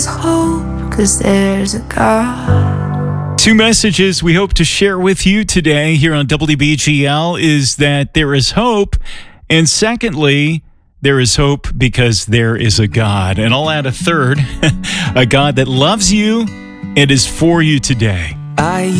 hope, 'cause there's a God. Two messages we hope to share with you today here on WBGL is that there is hope, and secondly, there is hope because there is a God. And I'll add a third, a God that loves you and is for you today.